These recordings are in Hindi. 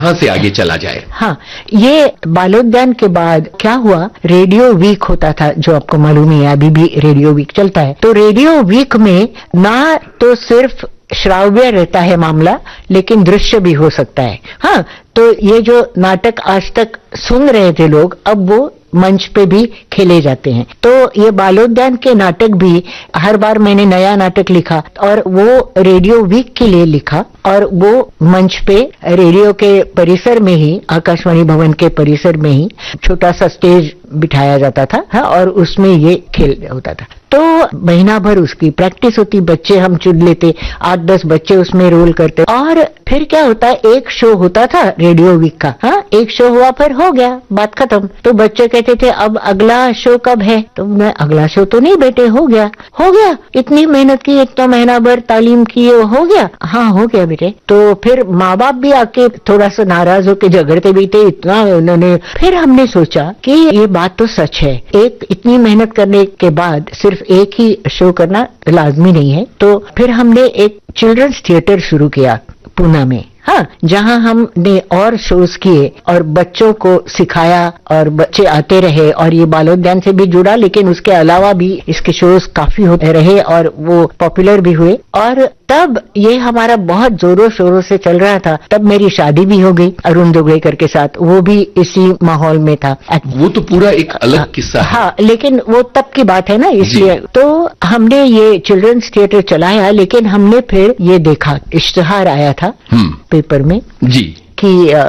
कहाँ से आगे चला जाए? हाँ, ये बालोद्यान के बाद क्या हुआ, रेडियो वीक होता था, जो आपको मालूम ही है, अभी भी रेडियो वीक चलता है। तो रेडियो वीक में ना तो सिर्फ श्राव्य रहता है मामला, लेकिन दृश्य भी हो सकता है। हाँ, तो ये जो नाटक आज तक सुन रहे थे लोग, अब वो मंच पे भी खेले जाते हैं। तो ये बालोद्यान के नाटक भी, हर बार मैंने नया नाटक लिखा और वो रेडियो वीक के लिए लिखा, और वो मंच पे रेडियो के परिसर में ही, आकाशवाणी भवन के परिसर में ही छोटा सा स्टेज बिठाया जाता था। हाँ, और उसमें ये खेल होता था। तो महीना भर उसकी प्रैक्टिस होती, बच्चे हम चुन लेते, 8-10 बच्चे उसमें रोल करते, और फिर क्या होता है, एक शो होता था रेडियो वीक का। हाँ, एक शो हुआ, फिर हो गया, बात खत्म। तो बच्चे कहते थे अब अगला शो कब है? तो मैं, अगला शो तो नहीं बेटे, हो गया, हो गया, इतनी मेहनत की, इतना महीना भर तालीम की, हो गया। हाँ, हो गया बेटे। तो फिर माँ बाप भी आके थोड़ा सा नाराज होके झगड़ते भी थे, इतना उन्होंने। फिर हमने सोचा कि ये बात तो सच है, एक इतनी मेहनत करने के बाद सिर्फ एक ही शो करना लाजमी नहीं है। तो फिर हमने एक चिल्ड्रंस थिएटर शुरू किया पूना में। हाँ, जहाँ हमने और शोज किए और बच्चों को सिखाया, और बच्चे आते रहे, और ये बालोद्यान से भी जुड़ा, लेकिन उसके अलावा भी इसके शोज काफी होते रहे और वो पॉपुलर भी हुए। और तब ये हमारा बहुत जोरों शोरों से चल रहा था। तब मेरी शादी भी हो गई अरुण जोगड़ेकर के साथ, वो भी इसी माहौल में था। वो तो पूरा एक अलग किस्सा है। हाँ, लेकिन वो तब की बात है ना, इसलिए तो हमने ये चिल्ड्रंस थिएटर चलाया। लेकिन हमने फिर ये देखा, इश्तिहार आया था पेपर में जी कि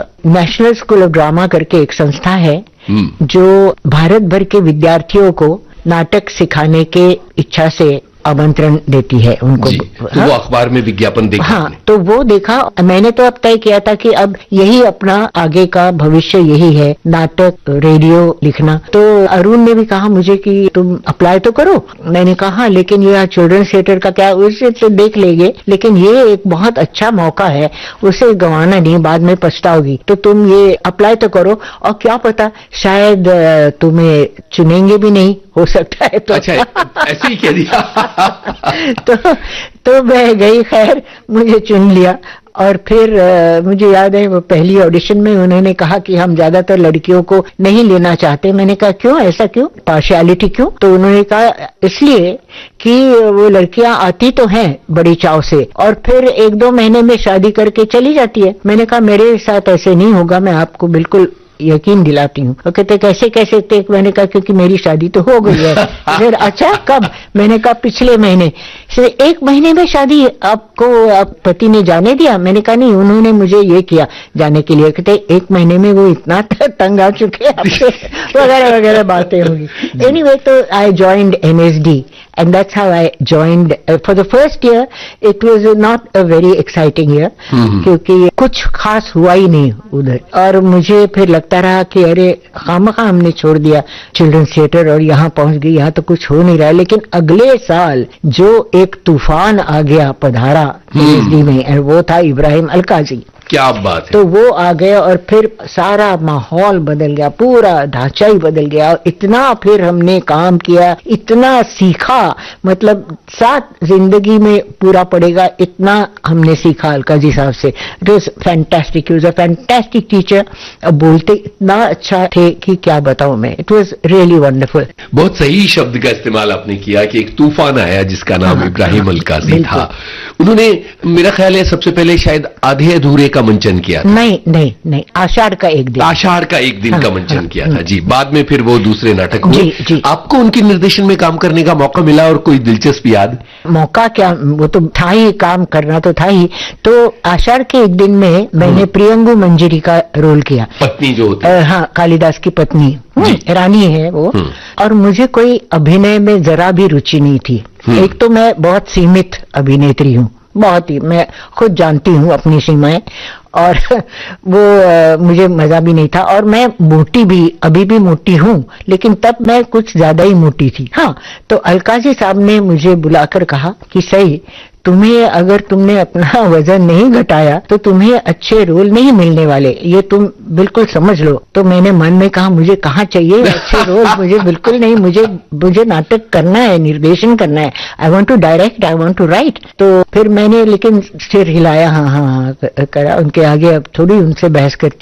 नेशनल स्कूल ऑफ ड्रामा करके एक संस्था है जो भारत भर के विद्यार्थियों को नाटक सिखाने के इच्छा से आमंत्रण देती है उनको। तो वो अखबार में विज्ञापन देखा? हाँ, तो वो देखा। मैंने तो अब तय किया था कि अब यही अपना आगे का भविष्य यही है, नाटक, रेडियो लिखना। तो अरुण ने भी कहा मुझे कि तुम अप्लाई तो करो। मैंने कहा हाँ, लेकिन ये चिल्ड्रंस थिएटर का क्या, उसे तो देख लेंगे, लेकिन ये एक बहुत अच्छा मौका है, उसे गंवाना नहीं, बाद में पछताओगी। तो तुम ये अप्लाई तो करो, और क्या पता शायद तुम्हें चुनेंगे भी नहीं, हो सकता है। तो अच्छा, ऐसे ही कह दिया। तो मैं गई, खैर मुझे चुन लिया। और फिर मुझे याद है वो पहली ऑडिशन में उन्होंने कहा कि हम ज्यादातर लड़कियों को नहीं लेना चाहते। मैंने कहा क्यों, ऐसा क्यों, पार्शियलिटी क्यों? तो उन्होंने कहा इसलिए कि वो लड़कियां आती तो हैं बड़ी चाव से, और फिर 1-2 महीने में शादी करके चली जाती है। मैंने कहा मेरे साथ ऐसे नहीं होगा, मैं आपको बिल्कुल यकीन दिलाती हूँ। और कहते कैसे कैसे? मैंने कहा क्योंकि मेरी शादी तो हो गई है। फिर अच्छा कब? मैंने कहा पिछले महीने से। 1 महीने में शादी आपको आप पति ने जाने दिया? मैंने कहा नहीं, उन्होंने मुझे ये किया जाने के लिए। कहते 1 महीने में वो इतना तंग आ चुके हैं वगैरह वगैरह बातें होगी। एनीवे, तो आई joined NSD and that's how I joined. For the first year it was not a very exciting year क्योंकि कुछ खास हुआ ही नहीं उधर, और मुझे फिर लगता रहा कि अरे खामखा हमने छोड़ दिया चिल्ड्रंस थिएटर और यहाँ पहुंच गई, यहाँ तो कुछ हो नहीं रहा है। लेकिन अगले साल जो एक तूफान आ गया, पधारा NSD में, और वो था इब्राहिम अलकाजी। क्या बात है। तो वो आ गए और फिर सारा माहौल बदल गया, पूरा ढांचा ही बदल गया। और इतना फिर हमने काम किया, इतना सीखा, मतलब साथ जिंदगी में पूरा पड़ेगा इतना हमने सीखा अलकाजी साहब से। It was fantastic, he was a fantastic teacher. अब बोलते इतना अच्छा थे कि क्या बताऊं मैं, इट वॉज रियली वंडरफुल। बहुत सही शब्द का इस्तेमाल आपने किया कि एक तूफान आया जिसका नाम इब्राहिम अलकाजी था। उन्होंने मेरा ख्याल है सबसे पहले शायद आधे अधूरे का मंचन किया था। नहीं, आषाढ़ का एक दिन, आषाढ़ का एक दिन का मंचन किया था जी। बाद में फिर वो दूसरे नाटक हुए। जी। आपको उनके निर्देशन में काम करने का मौका मिला और कोई दिलचस्प याद? मौका क्या, वो तो था ही, काम करना तो था ही। तो आषाढ़ के एक दिन में मैंने प्रियंगु मंजरी का रोल किया, पत्नी जो होती है। हाँ, कालिदास की पत्नी, रानी है वो। और मुझे कोई अभिनय में जरा भी रुचि नहीं थी। एक तो मैं बहुत सीमित अभिनेत्री हूँ, बहुत ही, मैं खुद जानती हूँ अपनी सीमाएं, और वो मुझे मजा भी नहीं था। और मैं मोटी भी, अभी भी मोटी हूँ, लेकिन तब मैं कुछ ज्यादा ही मोटी थी। हाँ, तो अलकाजी साहब ने मुझे बुलाकर कहा कि सही, तुम्हें अगर तुमने अपना वजन नहीं घटाया तो तुम्हें अच्छे रोल नहीं मिलने वाले, ये तुम बिल्कुल समझ लो। तो मैंने मन में कहा मुझे कहाँ चाहिए अच्छे रोल, मुझे बिल्कुल नहीं, मुझे नाटक करना है, निर्देशन करना है, I want to direct, I want to right. तो फिर मैंने लेकिन सिर हिलाया, हाँ हाँ हाँ करा, उनके आगे अब थोड़ी उनसे बहस करती